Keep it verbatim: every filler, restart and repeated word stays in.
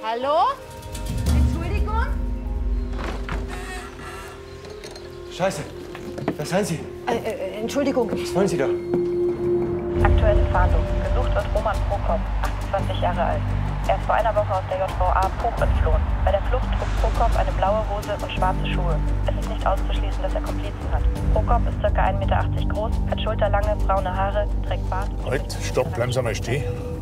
Hallo? Entschuldigung? Scheiße. Wer sind Sie? Äh, äh, Entschuldigung. Was wollen Sie da? Aktuelle Fahndung. Gesucht wird Roman Prokop, achtundzwanzig Jahre alt. Er ist vor einer Woche aus der J V A Puch entflohen. Bei der Flucht trug Prokop eine blaue Hose und schwarze Schuhe. Es ist nicht auszuschließen, dass er Komplizen hat. Prokop ist ca. ein Meter achtzig groß, hat schulterlange braune Haare, trägt Bart. Halt, stopp, bleiben Sie mal stehen.